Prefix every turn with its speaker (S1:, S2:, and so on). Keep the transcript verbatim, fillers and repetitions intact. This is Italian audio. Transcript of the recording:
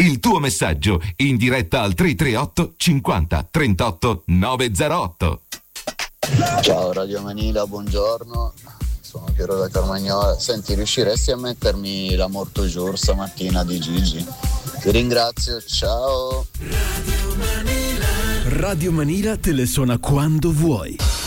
S1: Il tuo messaggio in diretta al tre tre otto cinquanta trentotto novecentootto.
S2: Ciao Radio Manila, buongiorno. Sono Piero da Carmagnola. Senti, riusciresti a mettermi la Morto Jour stamattina di Gigi? Ti ringrazio, ciao.
S3: Radio Manila te le suona quando vuoi.